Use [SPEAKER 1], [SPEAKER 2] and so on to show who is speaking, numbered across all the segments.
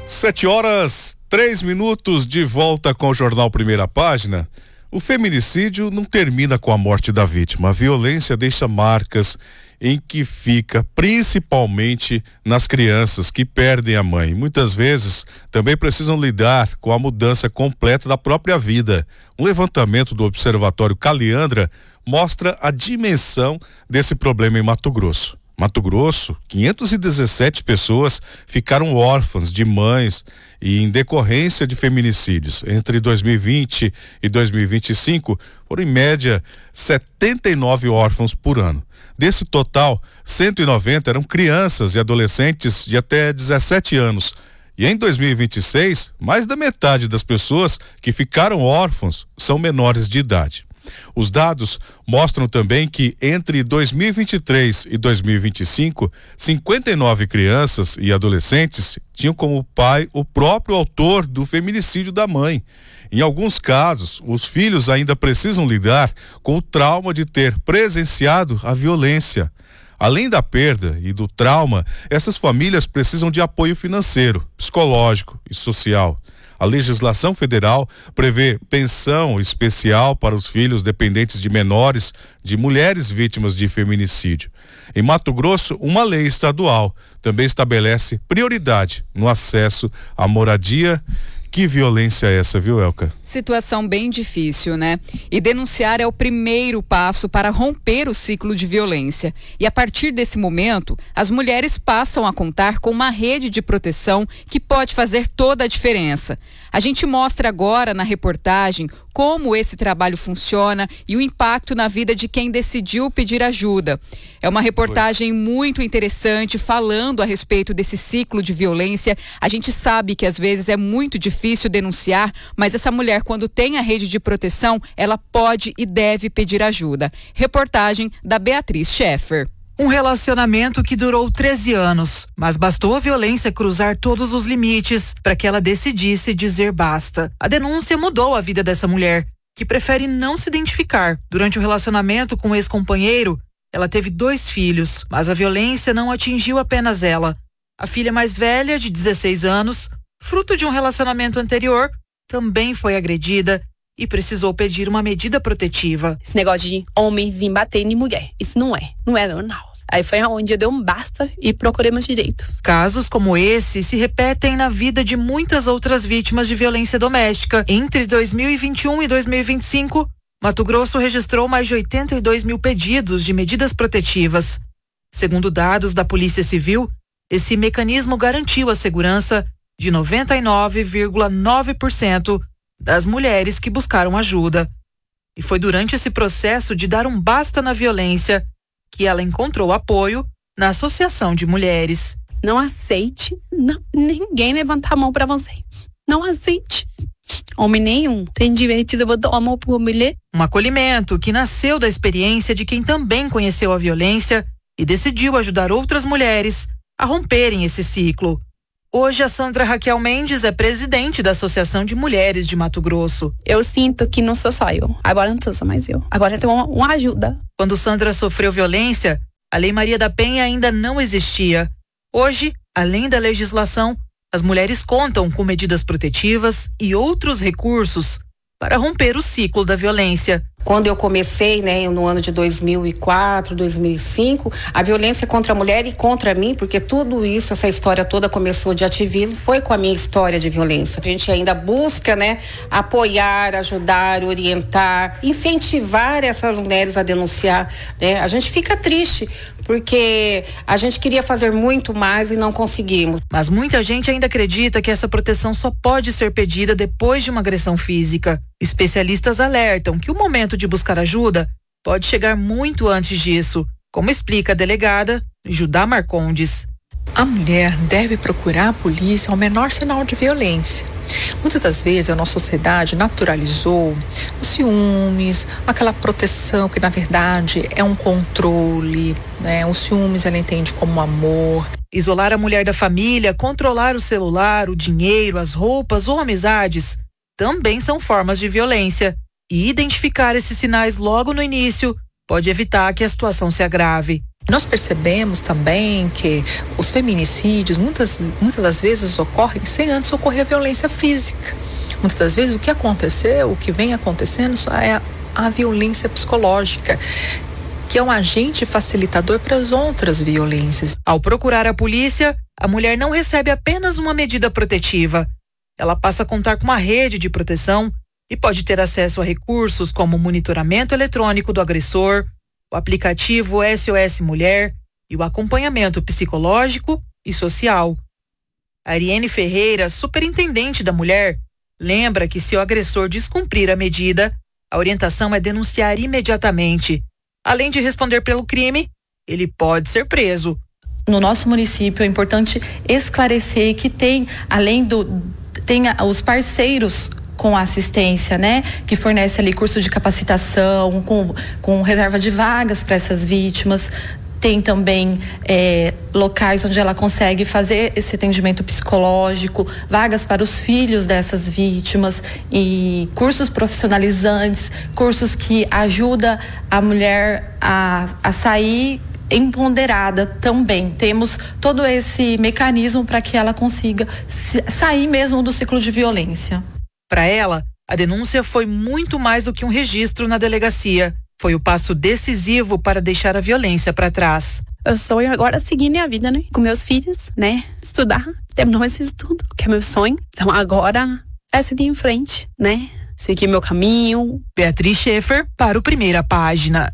[SPEAKER 1] 7h03 de volta com o Jornal Primeira Página. O feminicídio não termina com a morte da vítima. A violência deixa marcas em que fica principalmente nas crianças que perdem a mãe. Muitas vezes também precisam lidar com a mudança completa da própria vida. Um levantamento do Observatório Caliandra mostra a dimensão desse problema em Mato Grosso. Mato Grosso, 517 pessoas ficaram órfãs de mães e em decorrência de feminicídios. Entre 2020 e 2025, foram em média 79 órfãos por ano. Desse total, 190 eram crianças e adolescentes de até 17 anos. E em 2026, mais da metade das pessoas que ficaram órfãos são menores de idade. Os dados mostram também que entre 2023 e 2025, 59 crianças e adolescentes tinham como pai o próprio autor do feminicídio da mãe. Em alguns casos, os filhos ainda precisam lidar com o trauma de ter presenciado a violência. Além da perda e do trauma, essas famílias precisam de apoio financeiro, psicológico e social. A legislação federal prevê pensão especial para os filhos dependentes de menores, de mulheres vítimas de feminicídio. Em Mato Grosso, uma lei estadual também estabelece prioridade no acesso à moradia. Que violência é essa, viu, Elka?
[SPEAKER 2] Situação bem difícil, né? E denunciar é o primeiro passo para romper o ciclo de violência. E a partir desse momento, as mulheres passam a contar com uma rede de proteção que pode fazer toda a diferença. A gente mostra agora na reportagem como esse trabalho funciona e o impacto na vida de quem decidiu pedir ajuda. É uma reportagem muito interessante falando a respeito desse ciclo de violência. A gente sabe que às vezes é muito difícil denunciar, mas essa mulher, quando tem a rede de proteção, ela pode e deve pedir ajuda. Reportagem da Beatriz Scheffer.
[SPEAKER 3] Um relacionamento que durou 13 anos, mas bastou a violência cruzar todos os limites para que ela decidisse dizer basta. A denúncia mudou a vida dessa mulher, que prefere não se identificar. Durante o relacionamento com o ex-companheiro, ela teve 2 filhos, mas a violência não atingiu apenas ela. A filha mais velha, de 16 anos, fruto de um relacionamento anterior, também foi agredida e precisou pedir uma medida protetiva.
[SPEAKER 4] Esse negócio de homem vir bater em mulher, isso não é normal. Aí foi onde eu dei um basta e procurei meus direitos.
[SPEAKER 3] Casos como esse se repetem na vida de muitas outras vítimas de violência doméstica. Entre 2021 e 2025, Mato Grosso registrou mais de 82 mil pedidos de medidas protetivas. Segundo dados da Polícia Civil, esse mecanismo garantiu a segurança de 99,9% das mulheres que buscaram ajuda. E foi durante esse processo de dar um basta na violência que ela encontrou apoio na Associação de Mulheres.
[SPEAKER 4] Não aceite ninguém levantar a mão pra você. Não aceite. Homem nenhum tem direito de botar a mão pra mulher.
[SPEAKER 3] Um acolhimento que nasceu da experiência de quem também conheceu a violência e decidiu ajudar outras mulheres a romperem esse ciclo. Hoje, a Sandra Raquel Mendes é presidente da Associação de Mulheres de Mato Grosso.
[SPEAKER 4] Eu sinto que não sou só eu. Agora não sou mais eu. Agora tem uma ajuda.
[SPEAKER 3] Quando Sandra sofreu violência, a Lei Maria da Penha ainda não existia. Hoje, além da legislação, as mulheres contam com medidas protetivas e outros recursos para romper o ciclo da violência.
[SPEAKER 5] Quando eu comecei, no ano de 2004, 2005, a violência contra a mulher e contra mim, porque tudo isso, essa história toda começou de ativismo, foi com a minha história de violência. A gente ainda busca, apoiar, ajudar, orientar, incentivar essas mulheres a denunciar, A gente fica triste, porque a gente queria fazer muito mais e não conseguimos.
[SPEAKER 3] Mas muita gente ainda acredita que essa proteção só pode ser pedida depois de uma agressão física. Especialistas alertam que o momento de buscar ajuda pode chegar muito antes disso, como explica a delegada Judá Marcondes.
[SPEAKER 6] A mulher deve procurar a polícia ao menor sinal de violência. Muitas das vezes a nossa sociedade naturalizou os ciúmes, aquela proteção que na verdade é um controle, O ciúmes ela entende como amor.
[SPEAKER 3] Isolar a mulher da família, controlar o celular, o dinheiro, as roupas ou amizades também são formas de violência. E identificar esses sinais logo no início pode evitar que a situação se agrave.
[SPEAKER 6] Nós percebemos também que os feminicídios muitas das vezes ocorrem sem antes ocorrer a violência física. Muitas das vezes o que aconteceu, o que vem acontecendo é a violência psicológica, que é um agente facilitador para as outras violências.
[SPEAKER 3] Ao procurar a polícia, a mulher não recebe apenas uma medida protetiva. Ela passa a contar com uma rede de proteção e pode ter acesso a recursos como o monitoramento eletrônico do agressor, o aplicativo SOS Mulher e o acompanhamento psicológico e social. A Ariane Ferreira, superintendente da mulher, lembra que se o agressor descumprir a medida, a orientação é denunciar imediatamente. Além de responder pelo crime, ele pode ser preso.
[SPEAKER 7] No nosso município é importante esclarecer que tem os parceiros com assistência, né? Que fornece ali curso de capacitação, com reserva de vagas para essas vítimas. Tem também locais onde ela consegue fazer esse atendimento psicológico, vagas para os filhos dessas vítimas e cursos profissionalizantes, cursos que ajudam a mulher a sair empoderada também. Temos todo esse mecanismo para que ela consiga sair mesmo do ciclo de violência.
[SPEAKER 3] Para ela, a denúncia foi muito mais do que um registro na delegacia. Foi o passo decisivo para deixar a violência para trás.
[SPEAKER 4] Eu sonho agora seguir minha vida, né? Com meus filhos, né? Estudar, terminar esse estudo, que é meu sonho. Então agora é seguir em frente, né? Seguir meu caminho.
[SPEAKER 3] Beatriz Schaefer para o Primeira Página.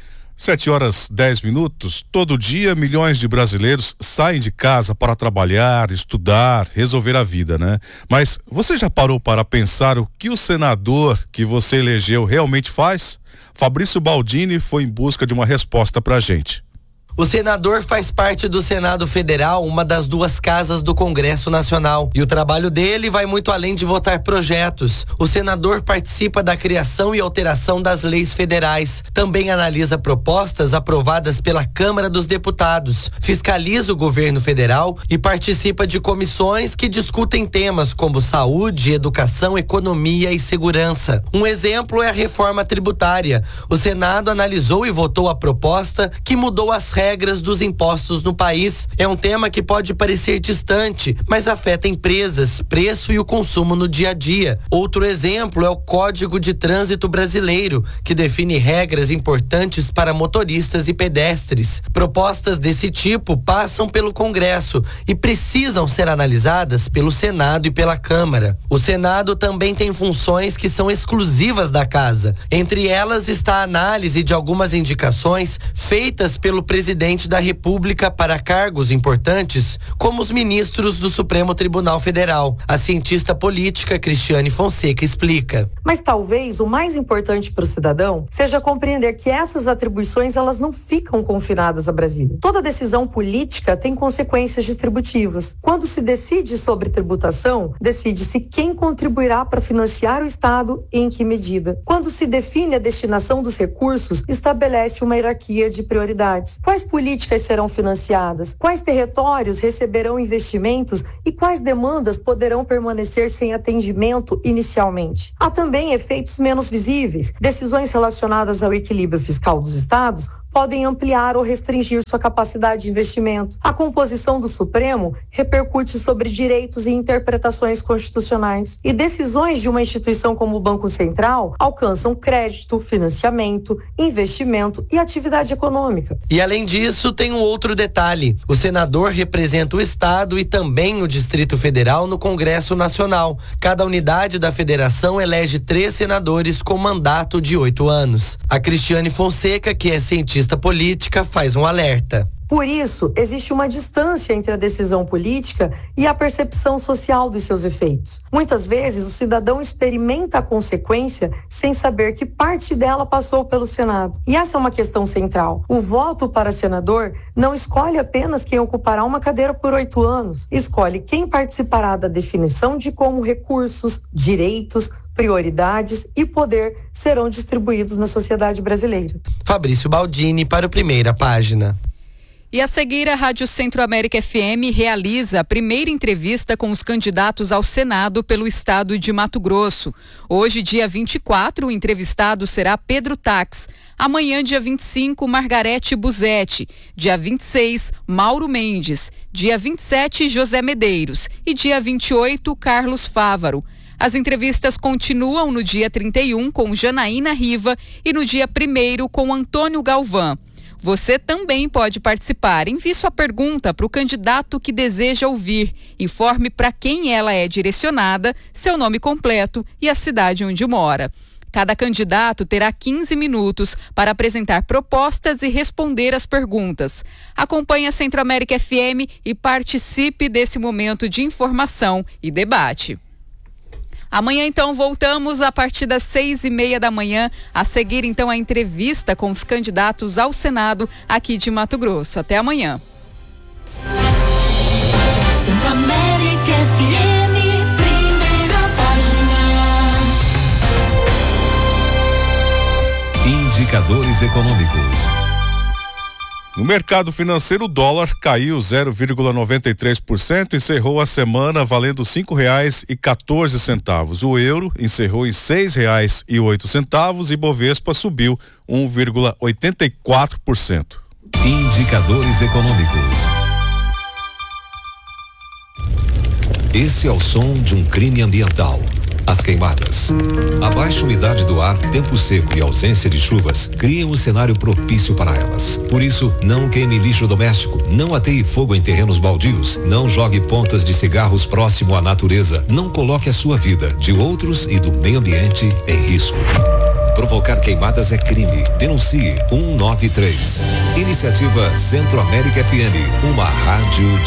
[SPEAKER 1] 7h10. Todo dia, milhões de brasileiros saem de casa para trabalhar, estudar, resolver a vida, né? Mas você já parou para pensar o que o senador que você elegeu realmente faz? Fabrício Baldini foi em busca de uma resposta pra gente.
[SPEAKER 8] O senador faz parte do Senado Federal, uma das duas casas do Congresso Nacional. E o trabalho dele vai muito além de votar projetos. O senador participa da criação e alteração das leis federais. Também analisa propostas aprovadas pela Câmara dos Deputados. Fiscaliza o governo federal e participa de comissões que discutem temas como saúde, educação, economia e segurança. Um exemplo é a reforma tributária. O Senado analisou e votou a proposta que mudou as regras dos impostos no país. É um tema que pode parecer distante, mas afeta empresas, preço e o consumo no dia a dia. Outro exemplo é o Código de Trânsito Brasileiro, que define regras importantes para motoristas e pedestres. Propostas desse tipo passam pelo Congresso e precisam ser analisadas pelo Senado e pela Câmara. O Senado também tem funções que são exclusivas da casa. Entre elas está a análise de algumas indicações feitas pelo presidente da República para cargos importantes, como os ministros do Supremo Tribunal Federal. A cientista política Cristiane Fonseca explica.
[SPEAKER 9] Mas talvez o mais importante para o cidadão seja compreender que essas atribuições elas não ficam confinadas a Brasília. Toda decisão política tem consequências distributivas. Quando se decide sobre tributação, decide-se quem contribuirá para financiar o Estado e em que medida. Quando se define a destinação dos recursos, estabelece uma hierarquia de prioridades. Quais políticas serão financiadas? Quais territórios receberão investimentos e quais demandas poderão permanecer sem atendimento inicialmente? Há também efeitos menos visíveis. Decisões relacionadas ao equilíbrio fiscal dos estados podem ampliar ou restringir sua capacidade de investimento. A composição do Supremo repercute sobre direitos e interpretações constitucionais. E decisões de uma instituição como o Banco Central alcançam crédito, financiamento, investimento e atividade econômica.
[SPEAKER 8] E além disso, tem um outro detalhe. O senador representa o Estado e também o Distrito Federal no Congresso Nacional. Cada unidade da federação elege 3 senadores com mandato de 8 anos. A Cristiane Fonseca, que é cientista política, faz um alerta.
[SPEAKER 9] Por isso, existe uma distância entre a decisão política e a percepção social dos seus efeitos. Muitas vezes, o cidadão experimenta a consequência sem saber que parte dela passou pelo Senado. E essa é uma questão central. O voto para senador não escolhe apenas quem ocupará uma cadeira por 8 anos, escolhe quem participará da definição de como recursos, direitos, prioridades e poder serão distribuídos na sociedade brasileira.
[SPEAKER 8] Fabrício Baldini para o Primeira Página.
[SPEAKER 2] E a seguir, a Rádio Centro-América FM realiza a primeira entrevista com os candidatos ao Senado pelo estado de Mato Grosso. Hoje, dia 24, o entrevistado será Pedro Tax. Amanhã, dia 25, Margarete Busetti. Dia 26, Mauro Mendes. Dia 27, José Medeiros. E dia 28, Carlos Fávaro. As entrevistas continuam no dia 31 com Janaína Riva e no dia 1º com Antônio Galvão. Você também pode participar. Envie sua pergunta para o candidato que deseja ouvir. Informe para quem ela é direcionada, seu nome completo e a cidade onde mora. Cada candidato terá 15 minutos para apresentar propostas e responder as perguntas. Acompanhe a Centro-América FM e participe desse momento de informação e debate. Amanhã, então, voltamos a partir das 6:30 da manhã, a seguir, então, a entrevista com os candidatos ao Senado aqui de Mato Grosso. Até amanhã.
[SPEAKER 10] Centro-América FM, primeira página.
[SPEAKER 11] Indicadores econômicos.
[SPEAKER 1] No mercado financeiro, o dólar caiu 0,93%, encerrou a semana valendo R$ 5,14. O euro encerrou em R$ 6,08 e Bovespa subiu 1,84%.
[SPEAKER 11] Indicadores econômicos. Esse é o som de um crime ambiental. As queimadas. A baixa umidade do ar, tempo seco e ausência de chuvas criam um cenário propício para elas. Por isso, não queime lixo doméstico, não ateie fogo em terrenos baldios, não jogue pontas de cigarros próximo à natureza, não coloque a sua vida, de outros e do meio ambiente em risco. Provocar queimadas é crime. Denuncie 193. Iniciativa Centro-América FM, uma rádio